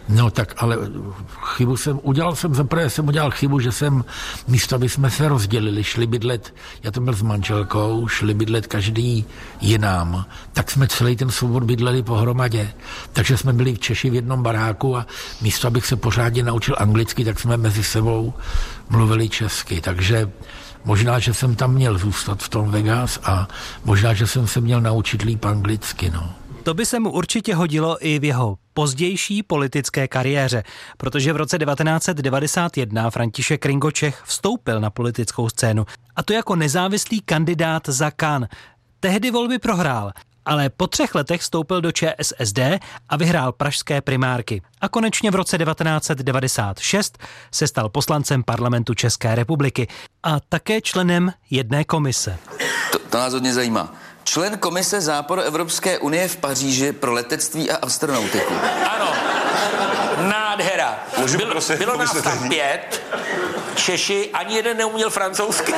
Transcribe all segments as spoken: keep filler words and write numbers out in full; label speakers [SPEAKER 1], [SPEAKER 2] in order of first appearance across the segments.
[SPEAKER 1] No tak ale chybu jsem, udělal jsem, zaprvé jsem udělal chybu, že jsem místo, aby jsme se rozdělili, šli bydlet, já to byl s manželkou, šli bydlet každý jinam, tak jsme celý ten soubor bydleli pohromadě. Takže jsme byli v Češi v jednom baráku a místo, abych se pořádně naučil anglicky, tak jsme mezi sebou mluvili česky. Takže možná, že jsem tam měl zůstat v tom Vegas a možná, že jsem se měl naučit líp anglicky, no.
[SPEAKER 2] To by se mu určitě hodilo i v jeho pozdější politické kariéře, protože v roce devatenáct set devadesát jedna František Ringo Čech vstoupil na politickou scénu, a to jako nezávislý kandidát za K A N. Tehdy volby prohrál, ale po třech letech vstoupil do Č S S D a vyhrál pražské primárky. A konečně v roce devatenáct set devadesát šest se stal poslancem parlamentu České republiky a také členem jedné komise.
[SPEAKER 3] To, to nás hodně zajímá. Člen komise Západu Evropské unie v Paříži pro letectví a astronautiku.
[SPEAKER 4] Ano, nádhera.
[SPEAKER 5] Můžu
[SPEAKER 4] Byl,
[SPEAKER 5] prosit,
[SPEAKER 4] bylo nás
[SPEAKER 5] pomyslete.
[SPEAKER 4] tam pět, Češi, ani jeden neuměl francouzsky.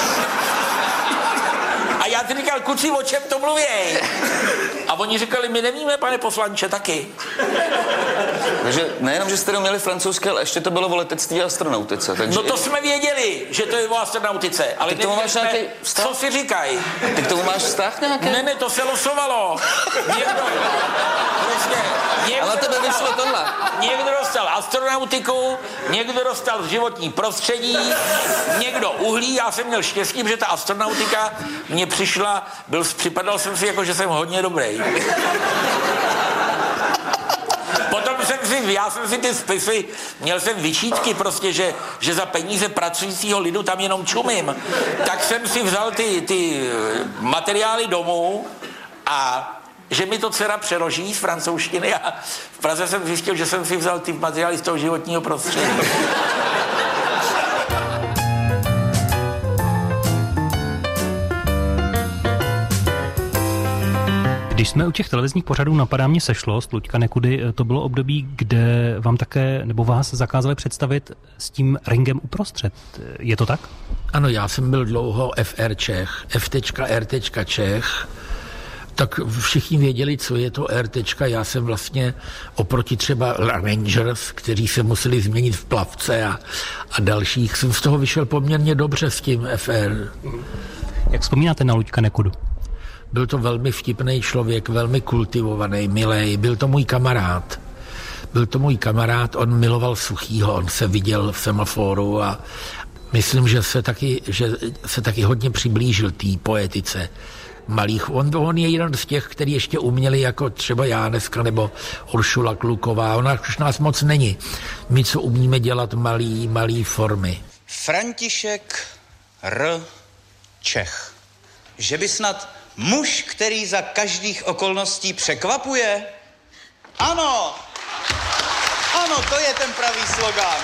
[SPEAKER 4] A já ti říkal, kluci, o čem to mluvěj? A oni říkali, my nevíme, pane poslanče, taky.
[SPEAKER 3] Takže nejenom, že jste neuměli francouzské, ale ještě to bylo o letectví a astronautice. Takže
[SPEAKER 4] No to jsme věděli, že to je o astronautice, ale
[SPEAKER 3] Ty k tomu máš
[SPEAKER 4] nevěděli jsme,
[SPEAKER 3] nějaký vztah?
[SPEAKER 4] co si říkají.
[SPEAKER 3] Ty k tomu máš vztah nějaký?
[SPEAKER 4] Ne, ne, to se losovalo. Někdo, prostě, někdo
[SPEAKER 3] Ale na tebe
[SPEAKER 4] dostal-
[SPEAKER 3] vyšlo tohle.
[SPEAKER 4] Někdo dostal astronautiku, někdo dostal životní prostředí, někdo uhlí. Já jsem měl štěstí, že ta astronautika mně přišla, byl, připadal jsem si jako, že jsem hodně dobrý. Potom jsem si, já jsem si ty spisy, měl jsem vyčítky prostě, že, že za peníze pracujícího lidu tam jenom čumím. Tak jsem si vzal ty, ty materiály domů a že mi to dcera přeloží z francouzštiny a v Praze jsem zjistil, že jsem si vzal ty materiály z toho životního prostředí.
[SPEAKER 2] Když jsme u těch televizních pořadů, napadá mě sešlo z Luďka Nekudy, to bylo období, kde vám také, nebo vás zakázali představit s tím ringem uprostřed. Je to tak?
[SPEAKER 1] Ano, já jsem byl dlouho F R Čech, F R Čech, tak všichni věděli, co je to R. Já jsem vlastně oproti třeba Rangers, kteří se museli změnit v plavce a, a dalších, jsem z toho vyšel poměrně dobře s tím F R.
[SPEAKER 2] Jak vzpomínáte na Luďka Nekudu?
[SPEAKER 1] Byl to velmi vtipný člověk, velmi kultivovaný, milej, byl to můj kamarád. Byl to můj kamarád, on miloval Suchýho, on se viděl v semaforu a myslím, že se taky, že se taky hodně přiblížil té poetice malých. On, on je jeden z těch, který ještě uměli, jako třeba já dneska, nebo Uršula Kluková. Ona už nás moc není. My, co umíme dělat malý, malý formy.
[SPEAKER 6] František R. Čech. Že by snad muž, který za každých okolností překvapuje? Ano! Ano, to je ten pravý slogán.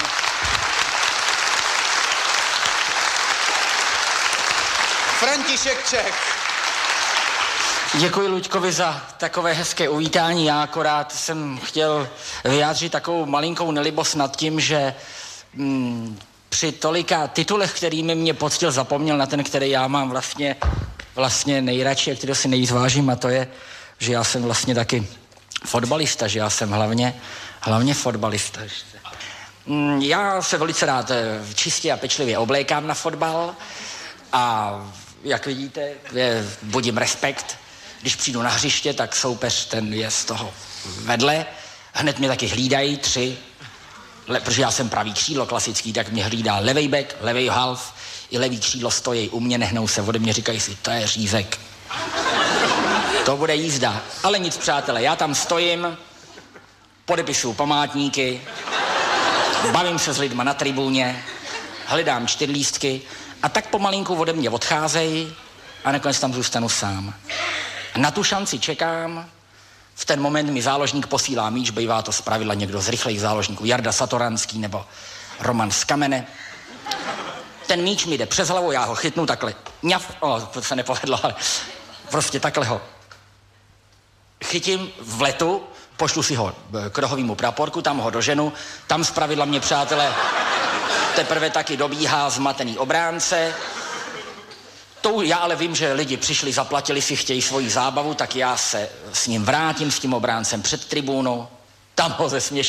[SPEAKER 6] František Čech.
[SPEAKER 7] Děkuji Luďkovi za takové hezké uvítání. Já akorát jsem chtěl vyjádřit takovou malinkou nelibost nad tím, že mm, při tolika titulech, kterými mě poctil, zapomněl na ten, který já mám vlastně, vlastně nejradši a který si nejvíc vážím, a to je, že já jsem vlastně taky fotbalista, že já jsem hlavně, hlavně fotbalista. Mm, já se velice rád čistě a pečlivě oblékám na fotbal a jak vidíte, je, budím respekt. Když přijdu na hřiště, tak soupeř ten je z toho vedle. Hned mě taky hlídají tři, le, protože já jsem pravý křídlo klasický, tak mě hlídá levej back, levej half, i levý křídlo stojí u mě, nehnou se ode mě, říkají si, to je řízek. To bude jízda. Ale nic, přátelé, já tam stojím, podepisuju památníky, bavím se s lidma na tribuně, hledám čtyřlístky a tak pomalinku ode mě odcházejí a nakonec tam zůstanu sám. Na tu šanci čekám, v ten moment mi záložník posílá míč, bývá to zpravidla někdo z rychlejch záložníků, Jarda Satoranský nebo Roman z Kamene. Ten míč mi jde přes hlavu, já ho chytnu takhle, ňaf, o, to se nepovedlo, ale prostě takhle ho chytím v letu, pošlu si ho k rohovému praporku, tam ho doženu, tam zpravidla mě, přátelé, teprve taky dobíhá zmatený obránce. To já ale vím, že lidi přišli, zaplatili si, chtějí svoji zábavu, tak já se s ním vrátím, s tím obráncem před tribúnu, tam ho zesměšním.